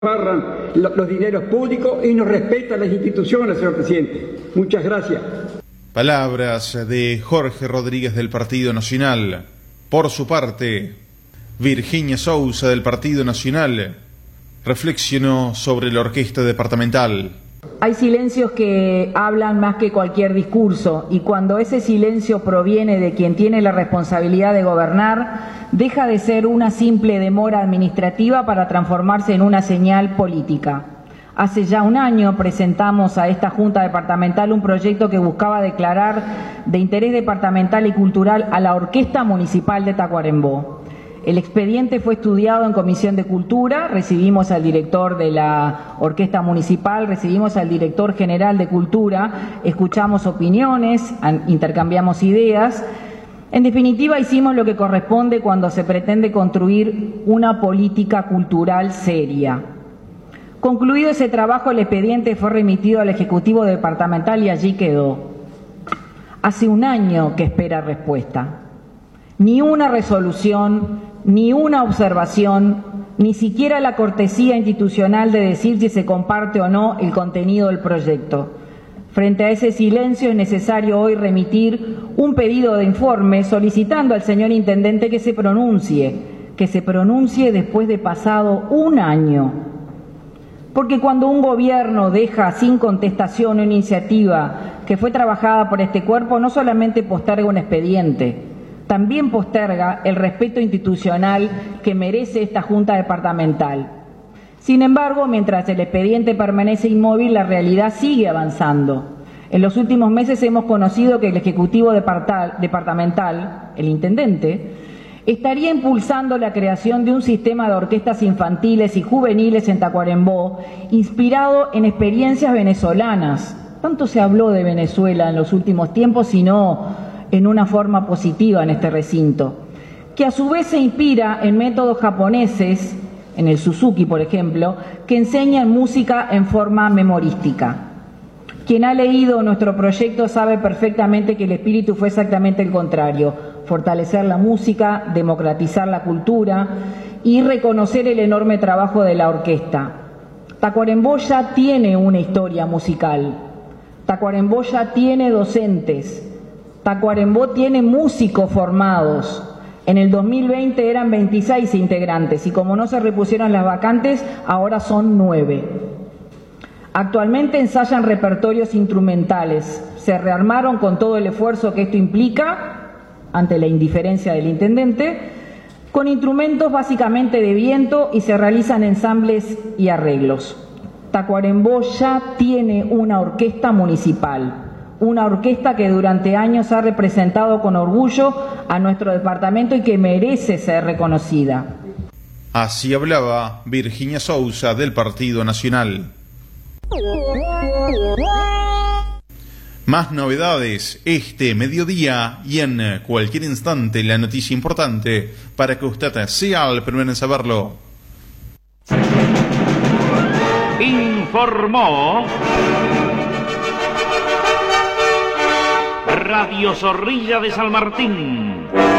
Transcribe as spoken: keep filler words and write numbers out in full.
agarran los dineros públicos y no respetan las instituciones, señor presidente. Muchas gracias. Palabras de Jorge Rodríguez del Partido Nacional. Por su parte, Virginia Sousa del Partido Nacional reflexionó sobre la orquesta departamental. Hay silencios que hablan más que cualquier discurso, y cuando ese silencio proviene de quien tiene la responsabilidad de gobernar, deja de ser una simple demora administrativa para transformarse en una señal política. Hace ya un año presentamos a esta Junta Departamental un proyecto que buscaba declarar de interés departamental y cultural a la Orquesta Municipal de Tacuarembó. El expediente fue estudiado en Comisión de Cultura, recibimos al director de la Orquesta Municipal, recibimos al director general de Cultura, escuchamos opiniones, intercambiamos ideas. En definitiva, hicimos lo que corresponde cuando se pretende construir una política cultural seria. Concluido ese trabajo, el expediente fue remitido al Ejecutivo Departamental y allí quedó. Hace un año que espera respuesta. Ni una resolución, ni una observación, ni siquiera la cortesía institucional de decir si se comparte o no el contenido del proyecto. Frente a ese silencio es necesario hoy remitir un pedido de informe solicitando al señor Intendente que se pronuncie, que se pronuncie después de pasado un año. Porque cuando un gobierno deja sin contestación una iniciativa que fue trabajada por este cuerpo, no solamente posterga un expediente, también posterga el respeto institucional que merece esta Junta Departamental. Sin embargo, mientras el expediente permanece inmóvil, la realidad sigue avanzando. En los últimos meses hemos conocido que el Ejecutivo Departamental, el Intendente, estaría impulsando la creación de un sistema de orquestas infantiles y juveniles en Tacuarembó, inspirado en experiencias venezolanas. Tanto se habló de Venezuela en los últimos tiempos, y no en una forma positiva en este recinto, que a su vez se inspira en métodos japoneses, en el Suzuki, por ejemplo, que enseñan música en forma memorística. Quien ha leído nuestro proyecto sabe perfectamente que el espíritu fue exactamente el contrario: fortalecer la música, democratizar la cultura y reconocer el enorme trabajo de la orquesta. Tacuarembó ya tiene una historia musical, Tacuarembó ya tiene docentes, Tacuarembó tiene músicos formados. En el dos mil veinte eran veintiséis integrantes y como no se repusieron las vacantes, ahora son nueve. Actualmente ensayan repertorios instrumentales. Se rearmaron con todo el esfuerzo que esto implica, ante la indiferencia del intendente, con instrumentos básicamente de viento, y se realizan ensambles y arreglos. Tacuarembó ya tiene una orquesta municipal. Una orquesta que durante años ha representado con orgullo a nuestro departamento y que merece ser reconocida. Así hablaba Virginia Sousa del Partido Nacional. Más novedades este mediodía y en cualquier instante la noticia importante para que usted sea el primero en saberlo. Informó Radio Zorrilla de San Martín.